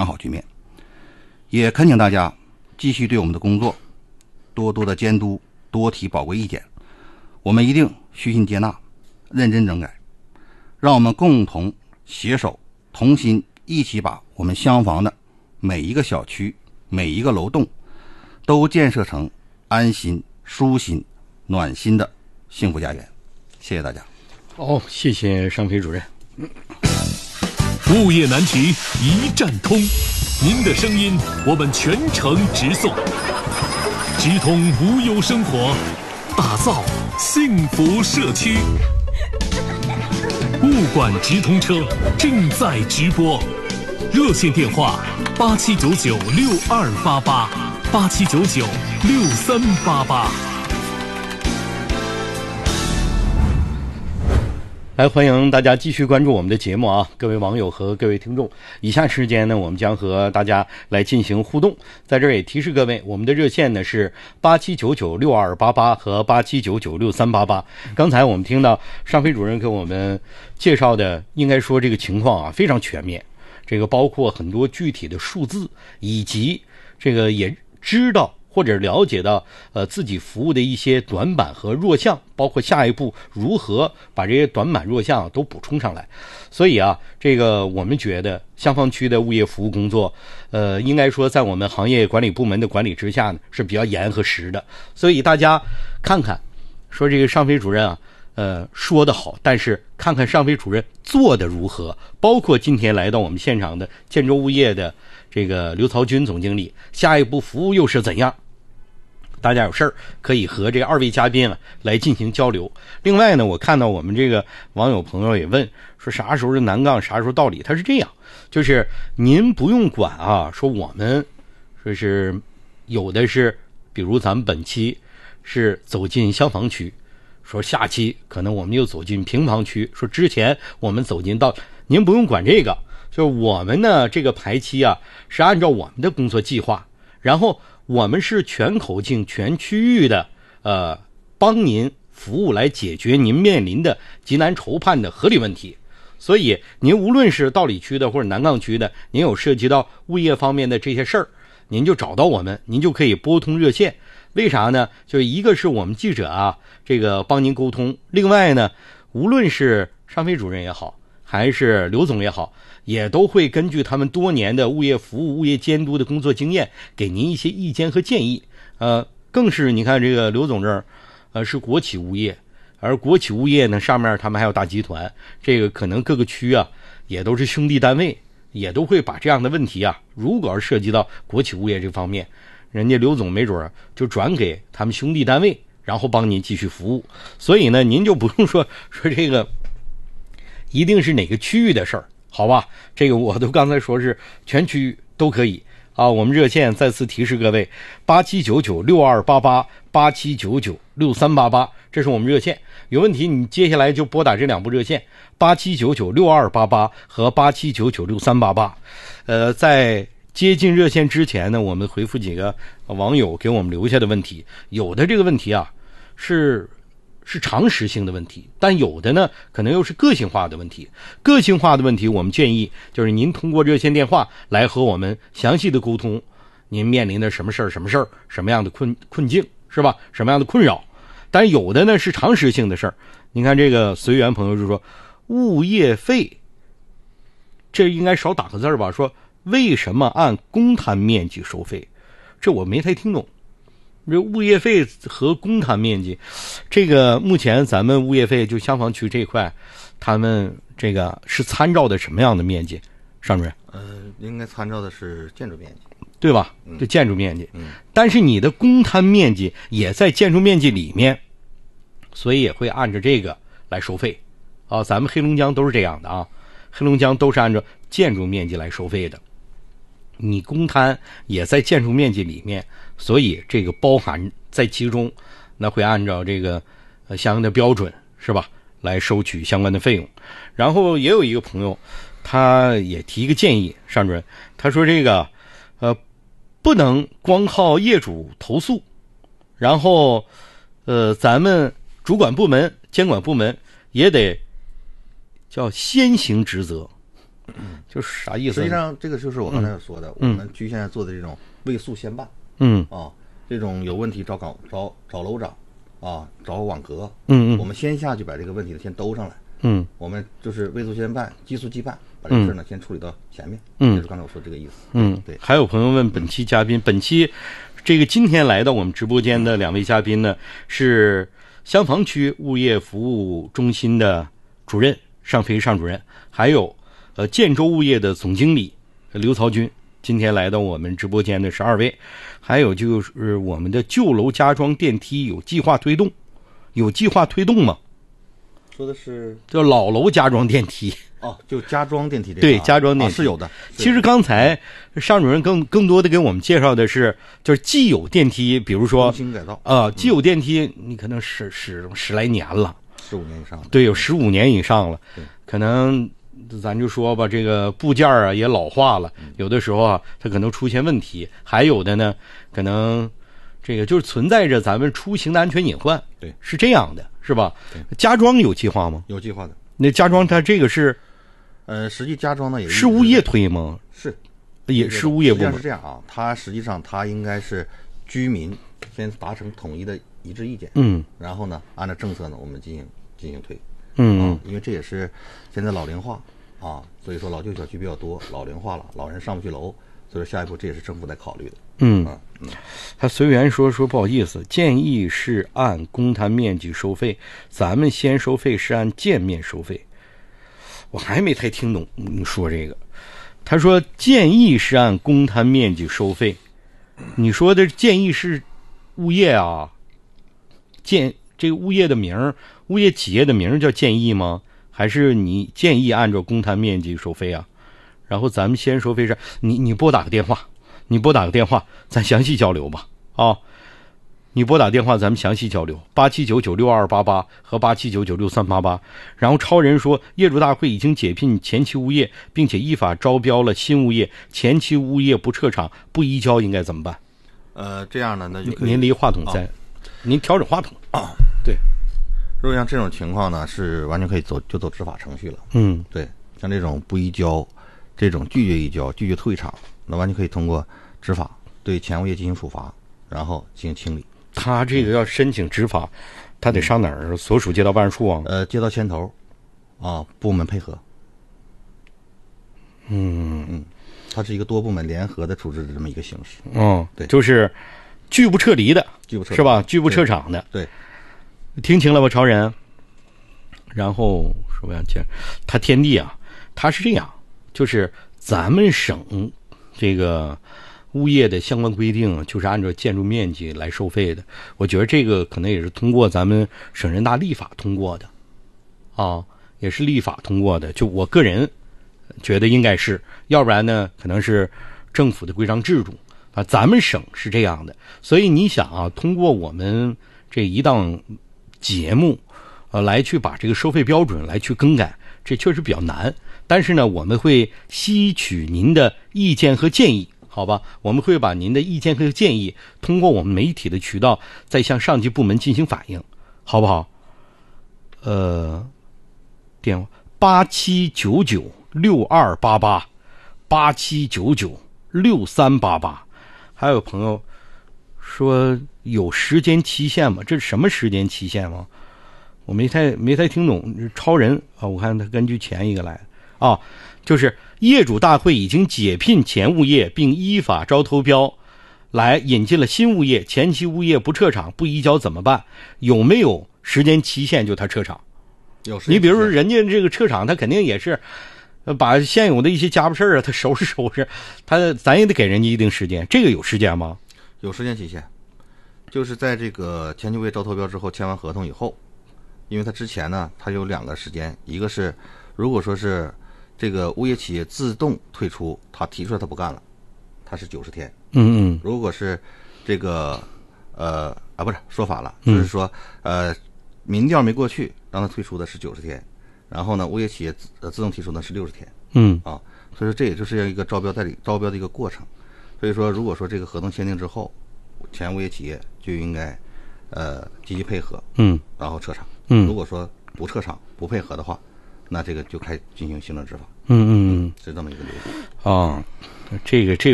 良好局面。也恳请大家继续对我们的工作多多的监督，多提宝贵意见，我们一定虚心接纳，认真整改，让我们共同携手同心，一起把我们厢房的每一个小区、每一个楼栋都建设成安心、舒心、暖心的幸福家园。谢谢大家。 谢谢尚飞主任。 物业难题一站通，您的声音我们全程直送，直通无忧生活，打造幸福社区。物管直通车正在直播，热线电话87996288，87996388。 来，欢迎大家继续关注我们的节目啊，各位网友和各位听众。以下时间呢，我们将和大家来进行互动。在这儿也提示各位，我们的热线呢是87996288和87996388。刚才我们听到尚飞主任给我们介绍的，应该说这个情况啊非常全面，这个包括很多具体的数字，以及这个也知道或者了解到自己服务的一些短板和弱项，包括下一步如何把这些短板弱项都补充上来。所以啊，这个我们觉得厢房区的物业服务工作应该说在我们行业管理部门的管理之下呢是比较严和实的。所以大家看看说这个尚飞主任啊说得好，但是看看尚飞主任做的如何，包括今天来到我们现场的建州物业的这个刘曹军总经理，下一步服务又是怎样。大家有事儿可以和这二位嘉宾啊来进行交流。另外呢，我看到我们这个网友朋友也问说啥时候是南杠，啥时候到里。他是这样，就是您不用管啊，说我们说是有的是，比如咱们本期是走进厢房区，说下期可能我们又走进平房区，说之前我们走进到，您不用管这个，就是我们呢这个排期啊是按照我们的工作计划，然后我们是全口径全区域的帮您服务来解决您面临的急难愁盼的合理问题。所以您无论是道里区的或者南杠区的，您有涉及到物业方面的这些事儿，您就找到我们，您就可以拨通热线。为啥呢？就是一个是我们记者啊这个帮您沟通，另外呢无论是尚飞主任也好还是刘总也好，也都会根据他们多年的物业服务、物业监督的工作经验，给您一些意见和建议。更是你看这个刘总这儿，是国企物业，而国企物业呢，上面他们还有大集团，这个可能各个区啊也都是兄弟单位，也都会把这样的问题啊，如果涉及到国企物业这方面，人家刘总没准就转给他们兄弟单位，然后帮您继续服务。所以呢，您就不用说这个一定是哪个区域的事儿。好吧，这个我都刚才说是全区都可以啊。我们热线再次提示各位，87996288，87996388，这是我们热线。有问题你接下来就拨打这两部热线，87996288和87996388。在接近热线之前呢，我们回复几个网友给我们留下的问题。有的这个问题啊是常识性的问题，但有的呢可能又是个性化的问题。个性化的问题我们建议就是您通过热线电话来和我们详细的沟通，您面临的什么事儿什么样的困境是吧，什么样的困扰。但有的呢是常识性的事儿。您看这个随缘朋友就说物业费，这应该少打个字吧，说为什么按公摊面积收费，这我没太听懂。这物业费和公摊面积，这个目前咱们物业费就厢房区这一块，他们这个是参照的什么样的面积？尚主任？ 应该参照的是建筑面积， 对吧？这建筑面积。但是你的公摊面积也在建筑面积里面，所以也会按照这个来收费啊。咱们黑龙江都是这样的啊，黑龙江都是按照建筑面积来收费的。你公摊也在建筑面积里面，所以这个包含在其中，那会按照这个相应的标准是吧来收取相关的费用。然后也有一个朋友他也提一个建议，尚主任，他说这个不能光靠业主投诉，然后咱们主管部门监管部门也得叫先行职责就是啥意思？ 实际上，这个就是我刚才说的，我们局现在做的这种未诉先办，这种有问题找楼长啊，找网格，我们先下去把这个问题先兜上来，我们就是未诉先办，即诉即办，把这个事呢先处理到前面，就是刚才我说这个意思，对。 还有朋友问本期嘉宾，本期这个今天来到我们直播间的2位嘉宾呢，是襄房区物业服务中心的主任尚飞尚主任，还有建州物业的总经理刘曹军。今天来到我们直播间的是2位，还有就是我们的旧楼加装电梯有计划推动，有计划推动吗？ 说的是叫老楼加装电梯。 就加装电梯这个， 对，加装电梯， 是有的。 其实刚才尚主任更多的给我们介绍的是，就是既有电梯，比如说重新改造既有电梯，你可能使10来年了 ，15年以上了， 对，有15年以上了，可能咱就说吧，这个部件啊也老化了，有的时候啊它可能出现问题，还有的呢可能这个就是存在着咱们出行的安全隐患， 对， 是这样的，是吧？加装有计划吗？ 有计划的。 那加装它这个是实际加装呢也是物业推吗？ 是， 也是物业部门。 是这样啊，它实际上它应该是居民先达成统一的一致意见，然后呢按照政策呢我们进行推，因为这也是现在老龄化啊，所以说老旧小区比较多，老龄化了，老人上不去楼，所以说下一步这也是政府在考虑的。 他随缘说不好意思，建议是按公摊面积收费，咱们先收费是按建面收费。我还没太听懂你说这个。他说建议是按公摊面积收费，你说的建议是物业啊？这个物业的名，物业企业的名叫建议吗？还是你建议按照公摊面积收费啊？然后咱们先收费是，你拨打个电话，咱详细交流吧啊！你拨打电话，咱们详细交流，87996288和87996388。然后超人说，业主大会已经解聘前期物业，并且依法招标了新物业，前期物业不撤场不移交，应该怎么办？ 这样呢，那就可以您离话筒在，您调整话筒啊。对， 如果像这种情况呢，是完全可以走执法程序了。对，像这种不移交，这种拒绝移交、拒绝退场，那完全可以通过执法对前物业进行处罚，然后进行清理。 他这个要申请执法，他得上哪儿？所属街道办事处啊？ 街道牵头啊，部门配合。它是一个多部门联合的处置的这么一个形式。 对，就是拒不撤离的，是吧？拒不撤场的。 对， 听清了吧，超人？然后说呀，他天地啊，他是这样，就是咱们省这个物业的相关规定就是按照建筑面积来收费的，我觉得这个可能也是通过咱们省人大立法通过的也是立法通过的，就我个人觉得应该是，要不然呢可能是政府的规章制度咱们省是这样的。所以你想通过我们这一档节目来去把这个收费标准来去更改，这确实比较难，但是呢我们会吸取您的意见和建议，好吧，我们会把您的意见和建议通过我们媒体的渠道再向上级部门进行反映，好不好？电话87996288，87996388。还有朋友说有时间期限吗？这是什么时间期限吗？我没太听懂。超人我看他根据前一个来就是业主大会已经解聘前物业，并依法招投标来引进了新物业，前期物业不撤场不移交怎么办？有没有时间期限？就他撤场？ 有时间期限。 你比如说人家这个撤场，他肯定也是把现有的一些家务事他收拾，咱也得给人家一定时间。这个有时间吗？ 有时间期限，就是在这个前期物业招投标之后签完合同以后，因为他之前呢他有2个时间，一个是如果说是这个物业企业自动退出，他提出来他不干了，他是90天。如果是这个不是说反了，就是说民调没过去让他退出的是90天，然后呢物业企业自动提出的是60天。所以说这也就是一个招标的一个过程。所以说如果说这个合同签订之后，前物业企业就应该积极配合，然后撤场。如果说不撤场不配合的话，那这个就开始进行行政执法。 嗯， 是这么一个流程啊，这个